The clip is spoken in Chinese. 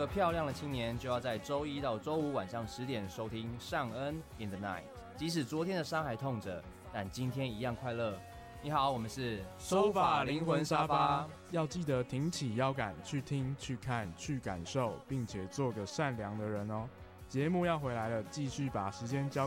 个漂亮的青年就要在周一到周五晚上10点收听尚恩 in the night。即使昨天的伤还痛着，但今天一样快乐。你好，我们是收发灵魂沙发，要记得挺起腰杆，去听、去看、去感受，并且做个善良的人哦。节目要回来了，继续把时间交